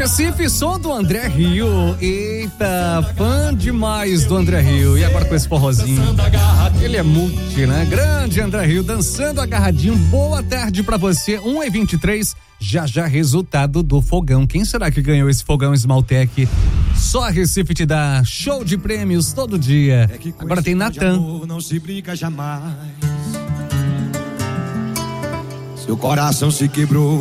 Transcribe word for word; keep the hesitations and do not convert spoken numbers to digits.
Recife, som do André Rio. Eita, fã demais do André Rio. E agora com esse forrozinho. Ele é multi, né? Grande André Rio, dançando agarradinho. Boa tarde pra você. um e vinte e três. Já já resultado do fogão. Quem será que ganhou esse fogão Esmaltec? Só a Recife te dá show de prêmios todo dia. Agora tem Natan. Não se brinca jamais. Seu coração se quebrou.